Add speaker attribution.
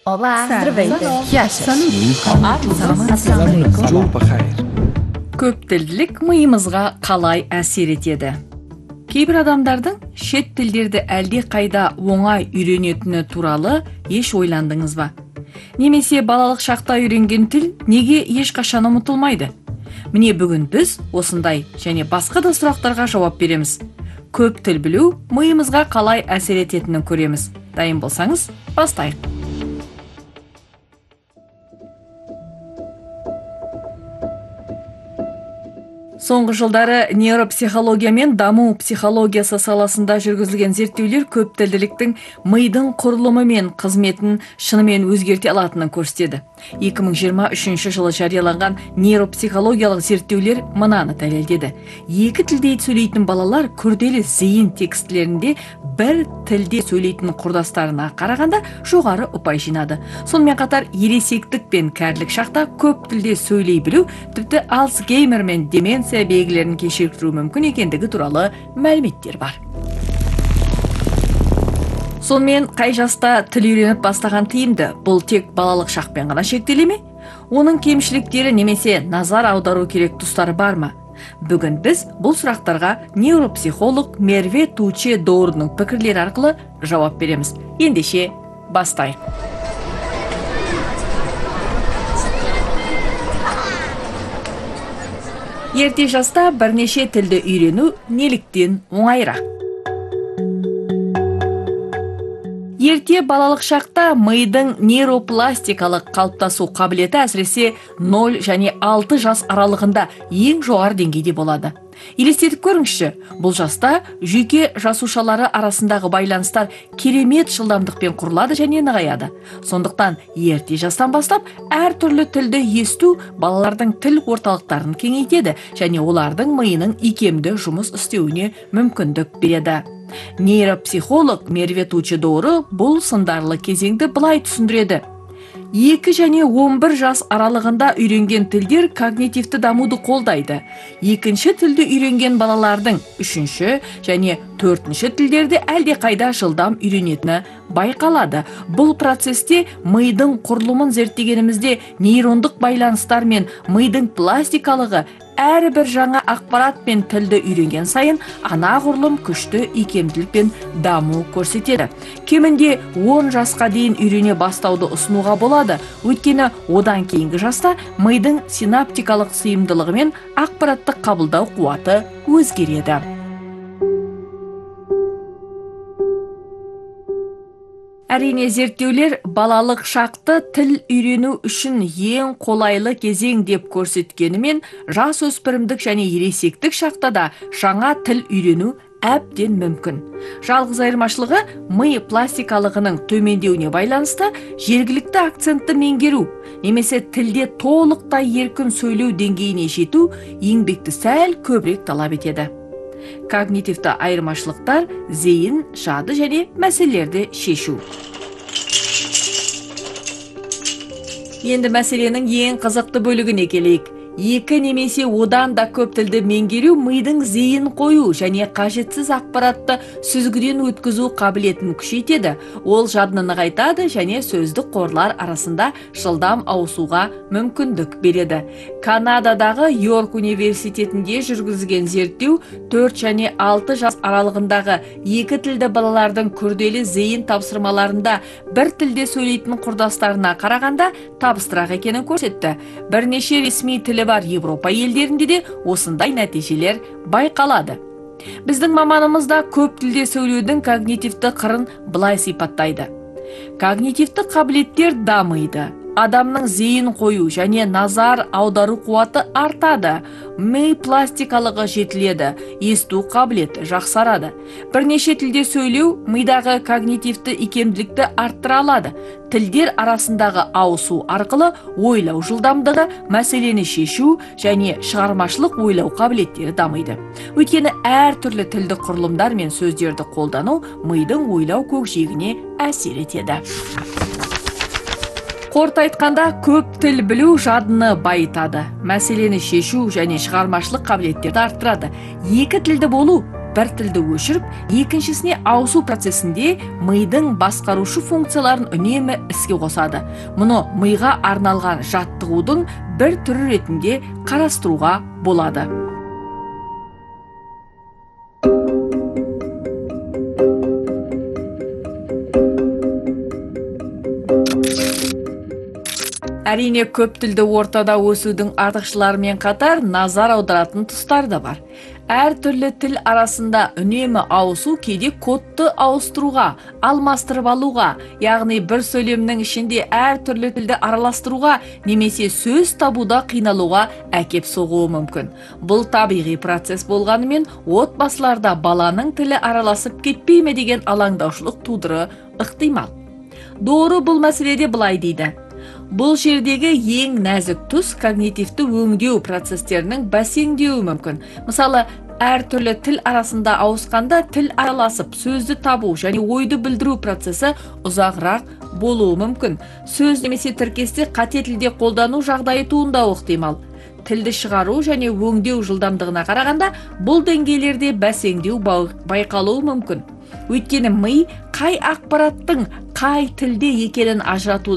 Speaker 1: Olá, здравейте.
Speaker 2: Жол бахайр.
Speaker 3: Көптілділік миымызға қалай әсер етеді? Кейбір адамдардың шет тілдерді әлде қайда оңай үйренетіні туралы еш ойландыңыз ба? Немесе балалық шақта үйренген тіл неге ешқашан ұмытылмайды? Міне бүгін біз осындай және басқа да сұрақтарға жауап береміз. Көп тіл білу миымызға қалай әсер ететінін көреміз. Дайын болсаңыз, бастайық. Соңғы жылдары нейропсихология мен даму психологиясы саласында жүргізілген зерттеулер көптілділіктің мидың құрылымы мен қызметін шынымен өзгерте алатынын көрсетеді. 2023 жылы жарияланған нейропсихологиялық зерттеулер мынаны дәлелдеді. Екі тілде сөйлейтін балалар күрделі зейін текстілерінде бір тілде сөйлейтін құрдастарына қарағанда жоғары ұпай жинады. Сонымен қатар ересектік пен кәрілік шақта көп тілде сөйлей білу тіпті Альцгеймер мен деменция белгілерін кешіктіру мүмкін екендігі туралы мәліметтер бар. Сонымен қай жаста тіл үйреніп бастаған тиімді? Бұл тек балалық шақпен ғана шектеле ме? Оның кемшіліктері немесе назар аудару керек тұстары бар ма? Бүгін біз бұл сұрақтарға нейропсихолог Мерве Туче Доурның пікірлері арқылы жауап береміз. Ендеше бастайық. Ерте жаста бірнеше тілді үйрену неліктен оңайырақ? Ерте балалық шақта мидың нейропластикалық қалыптасу қабілеті әсіресе 0 және 6 жас аралығында ең жоғары деңгейде болады. Елестетіп көріңізші, бұл жаста жүйке жасушалары арасындағы байланыстар керемет жылдамдықпен құрылады және нығаяды. Сондықтан ерте жастан бастап әртүрлі тілді есту балалардың тіл орталықтарын кеңейтеді және олардың миының икемді жұмыс істеуіне мүмкіндік береді. Нейропсихолог Мерве Туче Доуры бұл сындарлы кезеңді былай түсіндіреді. 2 және 11 жас аралығында үйренген тілдер когнитивті дамуды қолдайды. Екінші тілді үйренген балалардың 3 және 4 тілдерді әлде қайда жылдам үйренетіні байқалады. Бұл процесте мидың құрылымын зерттегенімізде нейрондық байланыстар мен мидың пластикалығы әрбір жаңа ақпарат пен тілді үйренген сайын анағұрлым күшті икемділікпен даму көрсетеді. Кемінде 10 жасқа дейін үйрене бастауды ұсынуға болады. Өйткені одан кейінгі жаста мидың синаптикалық сыйымдылығы мен ақпараттық қабылдау қуаты өзгереді. Әрине зерттеулер балалық шақты тіл үйрену үшін ең қолайлы кезең деп көрсеткенімен жас өспірімдік және ересектік шақта да жаңа тіл үйрену әбден мүмкін. Жалғыз айырмашылығы ми пластикалығының төмендеуіне байланысты жергілікті акцентті меңгеру немесе тілде толықтай еркін сөйлеу деңгейіне жету еңбекті сәл көбірек талап етеді. Когнитивті айырмашылықтар зейін, жады және мәселелерді шешу. Енді мәселенің ең қызықты бөлігіне келейік. 2 немесе одан да көп тілді меңгеру мидың зейін қою және қажетсіз ақпаратты сүзгіден өткізу қабілетін күшейтеді. Ол жадыны нығайтады және сөздік қорлар арасында жылдам ауысуға мүмкіндік береді. Канададағы Йорк университетінде жүргізілген зерттеу 4 және 6 жас аралығындағы 2 тілді балалардың күрделі зейін тапсырмаларында бір тілде сөйлейтін құрдастарына қарағанда табыстырақ екенін көрсетті. Бірнеше ресми тілі бар Европа елдерінде де осындай нәтижелер байқалады. Біздің маманымызда көп тілде сөйлеудің когнитивті қырын былай сипаттайды. Когнитивті қабілеттер дамиды. Адамның зейін қою және назар аудару қуаты артады. Ми пластикалығы жетіледі, есту қабілеті жақсарады. Бірнеше тілде сөйлеу мидағы когнитивті икемділікті арттыра алады. Тілдер арасындағы ауысу арқылы ойлау жылдамдығы, мәселені шешу және шығармашылық ойлау қабілеттері дамиды. Өйткені әртүрлі тілді құрылымдар мен сөздерді қолдану мидың ойлау көкжиегіне әсер етеді. Қорыта айтқанда, көп тіл білу жадыны байытады, мәселені шешу және шығармашылық қабілеттерді арттырады. 2 тілді болу бір тілді өшіріп, екіншісіне ауысу процесінде мидың басқарушы функцияларын үнемі іске қосады. Мұны миға арналған жаттығудың бір түрі ретінде қарастыруға болады. Әрине, көп тілді ортада өсудің артықшыларымен қатар назар аударатын тұстар да бар. Әр түрлі тіл арасында үнемі ауысу кейде кодты ауыстыруға, алмастырып алуға, яғни бір сөйлемнің ішінде әр түрлі тілді араластыруға, немесе сөз табуда қиналуға әкеп соғуы мүмкін. Бұл табиғи процесс болғанымен, отбасыларда баланың тілі араласып кетпей ме деген алаңдаушылық тудыры ықтимал. Doğru бұл мәселеде былай дейді. Бұл жердегі ең нәзік тұс когнитивті өңдеу процестерінің бәсеңдеуі мүмкін. Мысалы, әр түрлі тіл арасында ауысқанда тіл араласып, сөзді табу және ойды білдіру процесі ұзағырақ болуы мүмкін. Сөз немесе тіркесті қате тілде қолдану жағдайы туындауы ықтимал. Тілді шығару және өңдеу жылдамдығына қарағанда бұл деңгейлерде бәсеңдеу байқалуы мүмкін. Өйткені ми қай ақпараттың қай тілде екенін ажырату